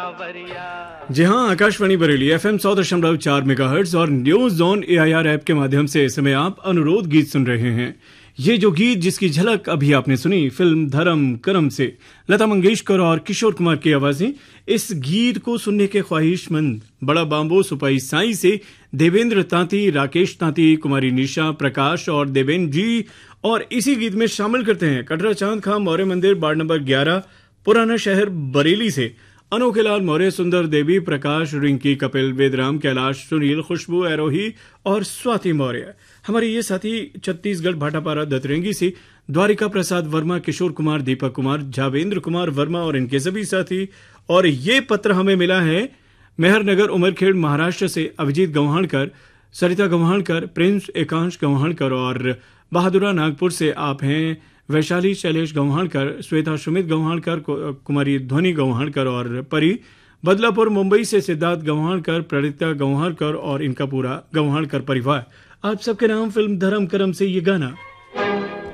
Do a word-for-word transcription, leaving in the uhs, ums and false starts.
जी हाँ, Akashvani Bareilly F M सौ दशमलव चार मेगाहर्ट्ज और news on A I R app के माध्यम से इस समय आप अनुरोध गीत सुन रहे हैं। ये जो गीत जिसकी झलक अभी आपने सुनी फिल्म धर्म करम से लता मंगेशकर और किशोर कुमार की आवाजें। इस गीत को सुनने के ख्वाहिशमंद बड़ा बाम्बो सुपाई साई से देवेंद्र तांती, राकेश तांती, कुमारी निशा, प्रकाश और देवेंद्र जी। और इसी गीत में शामिल करते हैं कटरा चांद खां मौर्य मंदिर वार्ड नंबर ग्यारह पुराना शहर बरेली से अनोखे लाल मौर्य, सुंदर देवी, प्रकाश, रिंकी, कपिल, वेदराम, कैलाश, सुनील, खुशबू, आरोही और स्वाति मौर्य। हमारे ये साथी छत्तीसगढ़ भाटापारा दतरेंगी से द्वारिका प्रसाद वर्मा, किशोर कुमार, दीपक कुमार, जावेंद्र कुमार वर्मा और इनके सभी साथी। और ये पत्र हमें मिला है मेहरनगर उमरखेड़ महाराष्ट्र से अभिजीत गौहाणकर, सरिता गौहाणकर, प्रिंस एकांश गौहाणकर और बहादुरा नागपुर से आप हैं वैशाली शैलेश गौहाणकर, श्वेता सुमित गौहाणकर, कुमारी ध्वनि गौहाणकर और परी। बदलापुर मुंबई से सिद्धार्थ गौहाणकर, प्रणिता गौहाणकर और इनका पूरा गौहाणकर परिवार। आप सबके नाम फिल्म धर्म करम से ये गाना।